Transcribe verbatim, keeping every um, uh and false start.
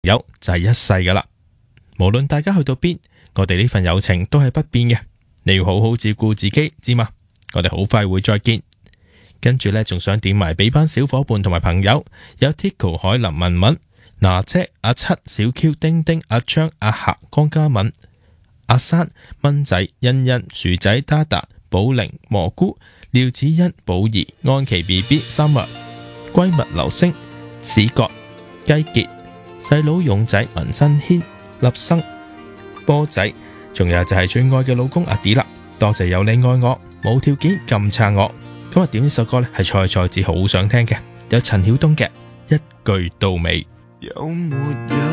友就係一世噶啦。無論大家去到邊，我哋呢份友情都係不變嘅。你要好好照顧自己，知嘛？我哋好快會再見。跟住呢，仲想點埋俾班小伙伴同埋朋友，有 Tico、海林、文文、娜姐、阿七、小 Q、丁丁、阿張、阿霞、江嘉敏、阿山、蚊仔、欣欣、薯仔、達達、寶玲、蘑菇、廖子欣、寶儀、安琪 B B、Summer、閨蜜流星、史角、雞傑、細佬勇仔、文新軒、立生、波仔，仲有就係最愛嘅老公阿 D 啦。多謝有你愛我，冇條件咁撐我。今日點呢首歌呢，係菜菜子好想聽嘅，有陳曉東嘅一句到尾。 有沒有